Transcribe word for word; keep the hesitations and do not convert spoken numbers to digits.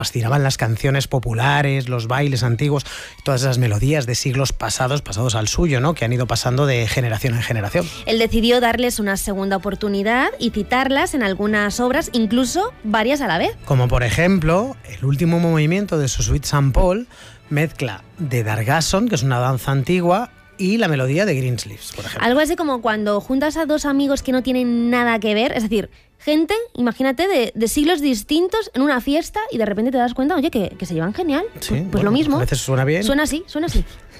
fascinaban las canciones populares, los bailes antiguos, todas esas melodías de siglos pasados, pasados al suyo, ¿no? Que han ido pasando de generación en generación. Él decidió darles una segunda oportunidad y citarlas en algunas obras, incluso varias a la vez. Como por ejemplo, el último movimiento de su Suite Saint Paul mezcla de Dargasson, que es una danza antigua, y la melodía de Greensleeves, por ejemplo. Algo así como cuando juntas a dos amigos que no tienen nada que ver, es decir, gente, imagínate, de, de siglos distintos en una fiesta y de repente te das cuenta, oye, que, que se llevan genial. Sí, pues pues bueno, lo mismo. A veces suena bien. Suena así, suena así.